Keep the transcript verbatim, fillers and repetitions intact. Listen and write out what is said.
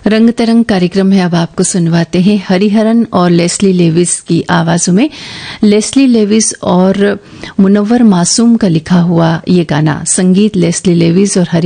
रंग तरंग कार्यक्रम है। अब आपको सुनवाते हैं हरिहरन और लेस्ली लेविस की आवाजों में लेस्ली लेविस और मुनव्वर मासूम का लिखा हुआ ये गाना। संगीत लेस्ली लेविस और हरि